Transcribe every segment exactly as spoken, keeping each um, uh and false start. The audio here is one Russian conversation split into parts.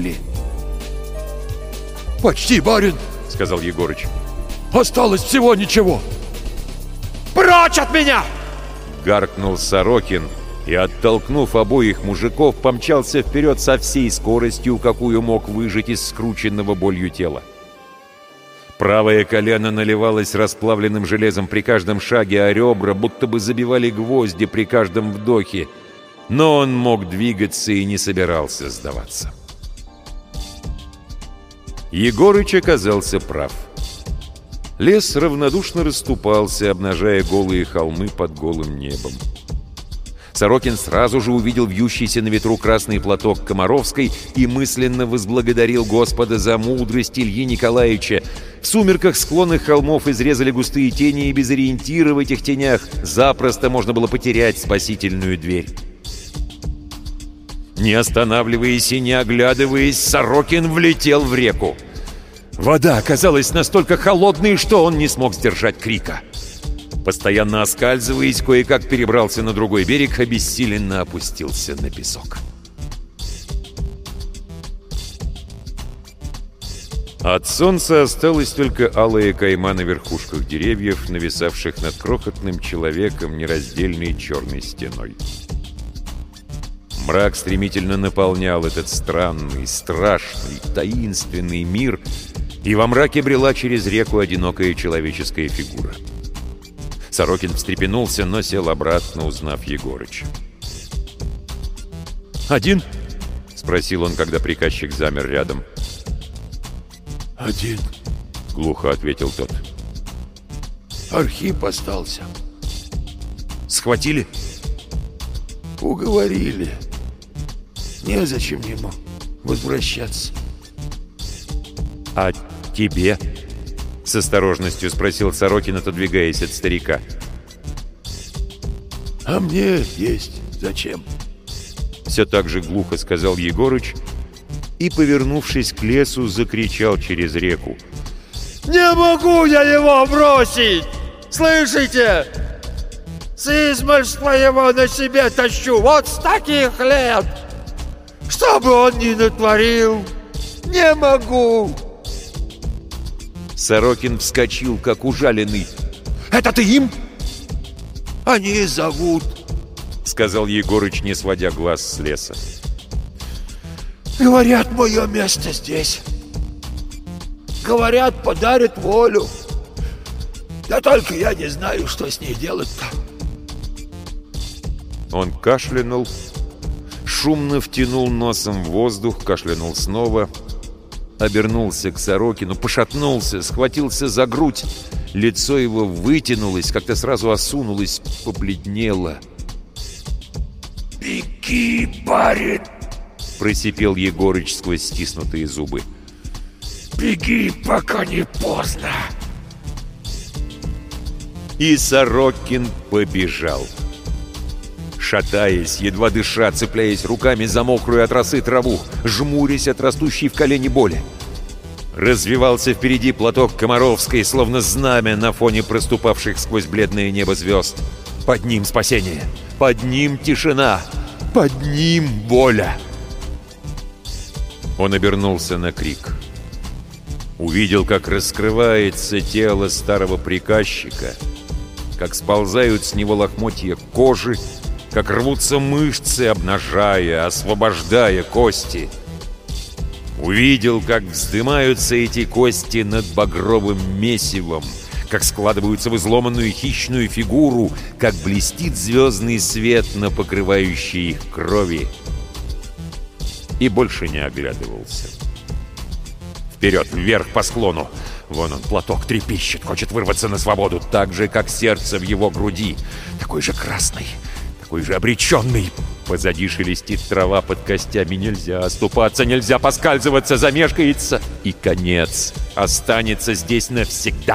ли? Почти, барин, сказал Егорыч. Осталось всего ничего. Прочь от меня! Гаркнул Сорокин и, оттолкнув обоих мужиков, помчался вперед со всей скоростью, какую мог выжать из скрученного болью тела. Правое колено наливалось расплавленным железом при каждом шаге, а ребра будто бы забивали гвозди при каждом вдохе. Но он мог двигаться и не собирался сдаваться. Егорыч оказался прав. Лес равнодушно расступался, обнажая голые холмы под голым небом. Сорокин сразу же увидел вьющийся на ветру красный платок Комаровской и мысленно возблагодарил Господа за мудрость Ильи Николаевича. В сумерках склонных холмов изрезали густые тени, и без ориентира в этих тенях запросто можно было потерять спасительную дверь. Не останавливаясь и не оглядываясь, Сорокин влетел в реку. Вода оказалась настолько холодной, что он не смог сдержать крика. Постоянно оскальзываясь, кое-как перебрался на другой берег, обессиленно опустился на песок. От солнца осталась только алая кайма на верхушках деревьев, нависавших над крохотным человеком нераздельной черной стеной. Мрак стремительно наполнял этот странный, страшный, таинственный мир, и во мраке брела через реку одинокая человеческая фигура. Сорокин встрепенулся, но сел обратно, узнав Егорыча. «Один?» — спросил он, когда приказчик замер рядом. «Один», — глухо ответил тот. «Архип остался». «Схватили?» «Уговорили. Незачем ему возвращаться». «А тебе?» — с осторожностью спросил Сорокин, отодвигаясь от старика. «А мне есть зачем?» Все так же глухо сказал Егорыч и, повернувшись к лесу, закричал через реку. «Не могу я его бросить! Слышите? С измольства его на себе тащу, вот с таких лет! Что бы он ни натворил, не могу!» Сорокин вскочил, как ужаленный. «Это ты им?» «Они зовут», — сказал Егорыч, не сводя глаз с леса. «Говорят, мое место здесь. Говорят, подарят волю. Да только я не знаю, что с ней делать-то». Он кашлянул, шумно втянул носом в воздух, кашлянул снова, обернулся к Сорокину, пошатнулся, схватился за грудь. Лицо его вытянулось, как-то сразу осунулось, побледнело. «Беги, барин!» — просипел Егорыч сквозь стиснутые зубы. «Беги, пока не поздно!» И Сорокин побежал. Шатаясь, едва дыша, цепляясь руками за мокрую от росы траву, жмурясь от растущей в колене боли. Развивался впереди платок Комаровской, словно знамя на фоне проступавших сквозь бледное небо звезд. Под ним спасение, под ним тишина, под ним воля. Он обернулся на крик. Увидел, как раскрывается тело старого приказчика, как сползают с него лохмотья кожи, как рвутся мышцы, обнажая, освобождая кости. Увидел, как вздымаются эти кости над багровым месивом, как складываются в изломанную хищную фигуру, как блестит звездный свет на покрывающей их крови. И больше не оглядывался. Вперед, вверх по склону. Вон он, платок трепещет, хочет вырваться на свободу, так же, как сердце в его груди. Такой же красный, такой же обреченный. Позади шелестит трава под костями. Нельзя оступаться, нельзя поскальзываться, замешкается. И конец останется здесь навсегда.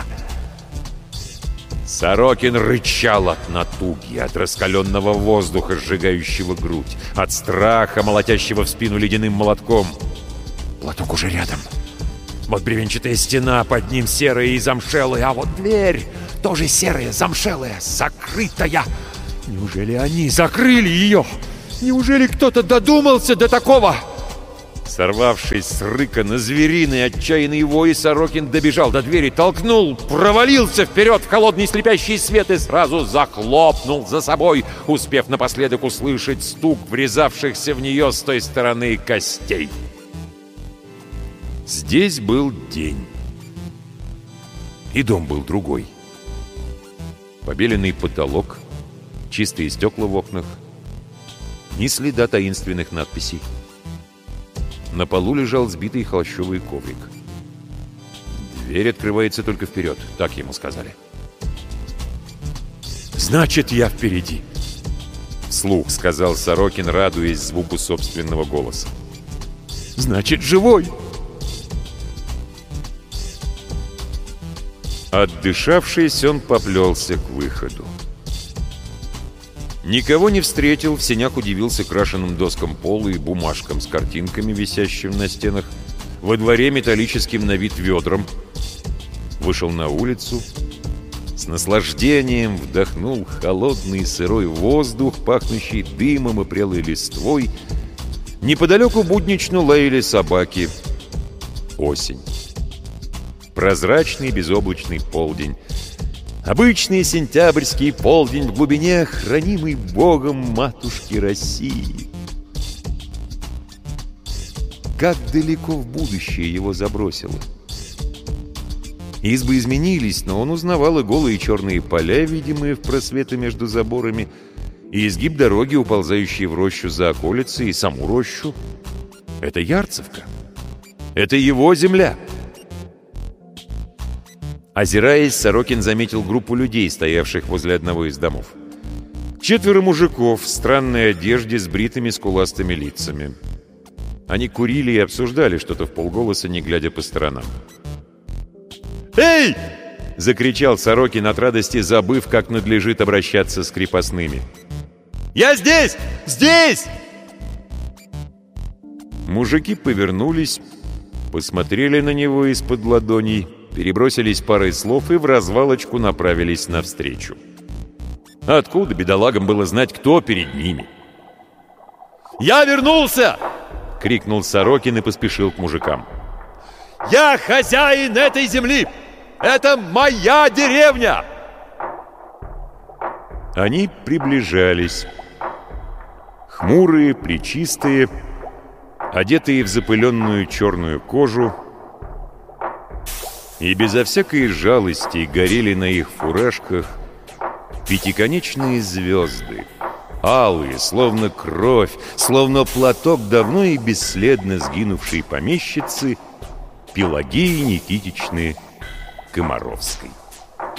Сорокин рычал от натуги, от раскаленного воздуха, сжигающего грудь, от страха, молотящего в спину ледяным молотком. Платок уже рядом. Вот бревенчатая стена, под ним серая и замшелая, а вот дверь тоже серая, замшелая, закрытая. Неужели они закрыли ее? Неужели кто-то додумался до такого? Сорвавшись с рыка на звериный отчаянный вой, Сорокин добежал до двери, толкнул, провалился вперед в холодный слепящий свет и сразу захлопнул за собой, успев напоследок услышать стук врезавшихся в нее с той стороны костей. Здесь был день. И дом был другой. Побеленный потолок, чистые стекла в окнах, ни следа таинственных надписей. На полу лежал сбитый холщовый коврик. Дверь открывается только вперед, так ему сказали. «Значит, я впереди!» Вслух сказал Сорокин, радуясь звуку собственного голоса. «Значит, живой!» Отдышавшись, он поплелся к выходу. Никого не встретил, в сенях удивился крашеным доскам пола и бумажкам с картинками, висящим на стенах, во дворе металлическим на вид ведром. Вышел на улицу, с наслаждением вдохнул холодный сырой воздух, пахнущий дымом и прелой листвой. Неподалеку буднично лаяли собаки. Осень. Прозрачный безоблачный полдень. Обычный сентябрьский полдень в глубине, хранимый Богом матушки России. Как далеко в будущее его забросило. Избы изменились, но он узнавал и голые черные поля, видимые в просветы между заборами, и изгиб дороги, уползающие в рощу за околицей, и саму рощу. Это Ярцевка. Это его земля. Озираясь, Сорокин заметил группу людей, стоявших возле одного из домов. Четверо мужиков в странной одежде с бритыми скуластыми лицами. Они курили и обсуждали что-то вполголоса, не глядя по сторонам. «Эй!» — закричал Сорокин от радости, забыв, как надлежит обращаться с крепостными. «Я здесь! Здесь!» Мужики повернулись, посмотрели на него из-под ладоней, перебросились парой слов и в развалочку направились навстречу. Откуда бедолагам было знать, кто перед ними? «Я вернулся!» — крикнул Сорокин и поспешил к мужикам. «Я хозяин этой земли! Это моя деревня!» Они приближались. Хмурые, плечистые, одетые в запыленную черную кожу, и безо всякой жалости горели на их фуражках пятиконечные звезды, алые, словно кровь, словно платок давно и бесследно сгинувшей помещицы Пелагеи Никитичны Комаровской.